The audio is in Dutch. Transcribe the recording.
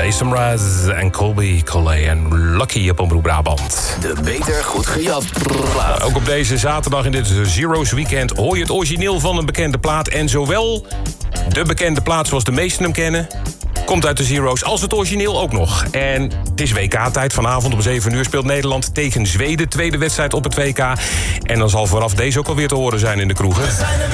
Jason Mraz en Colby Collet en Lucky op Omroep Brabant. De Beter Goed Gejat plaat. Ook op deze zaterdag in dit Zero's Weekend hoor je het origineel van een bekende plaat. En zowel de bekende plaat zoals de meesten hem kennen komt uit de Zero's, als het origineel ook nog. En het is WK-tijd. Vanavond om 7 uur speelt Nederland tegen Zweden. Tweede wedstrijd op het WK. En dan zal vooraf deze ook alweer te horen zijn in de kroegen.